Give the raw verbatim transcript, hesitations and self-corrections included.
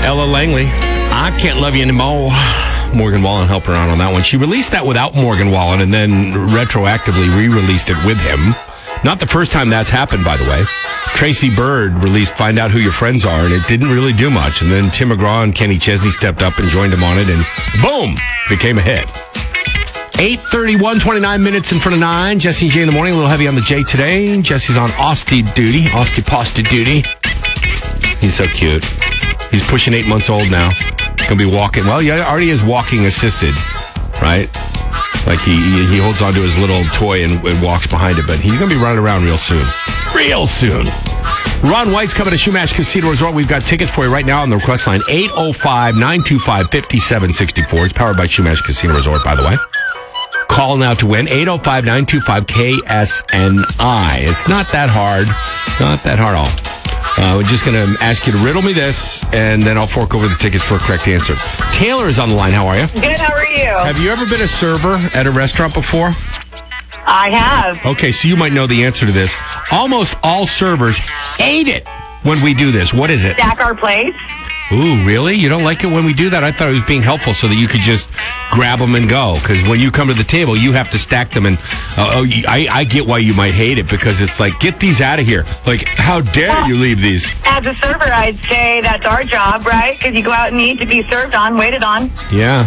Ella Langley, I Can't Love You Anymore. Morgan Wallen helped her out on that one. She released that without Morgan Wallen and then retroactively re-released it with him. Not the first time that's happened, by the way. Tracy Bird released Find Out Who Your Friends Are, and it didn't really do much. And then Tim McGraw and Kenny Chesney stepped up and joined him on it, and boom, became a hit. eight thirty-one, twenty-nine minutes in front of nine. Jesse and Jay in the morning, a little heavy on the J today. Jesse's on Austie duty, Austie Pasta duty. He's so cute. He's pushing eight months old now. Gonna be walking. Well, he already is walking assisted, right? Like he he holds onto his little toy and, and walks behind it, but he's gonna be running around real soon. Real soon. Ron White's coming to Shumash Casino Resort. We've got tickets for you right now on the request line, eight oh five, nine two five, five seven six four. It's powered by Shumash Casino Resort, by the way. Call now to win, eight oh five, nine two five, K S N I. It's not that hard. Not that hard at all. Uh, we're just going to ask you to riddle me this, and then I'll fork over the tickets for a correct answer. Taylor is on the line. How are you? Good, how are you? Have you ever been a server at a restaurant before? I have. Okay, so you might know the answer to this. Almost all servers hate it when we do this. What is it? Stack our plates. Ooh, really? You don't like it when we do that? I thought it was being helpful so that you could just grab them and go. Because when you come to the table, you have to stack them. And uh, oh, I, I get why you might hate it, because it's like, get these out of here. Like, how dare well, you leave these? As a server, I'd say that's our job, right? Because you go out and eat to be served on, waited on. Yeah.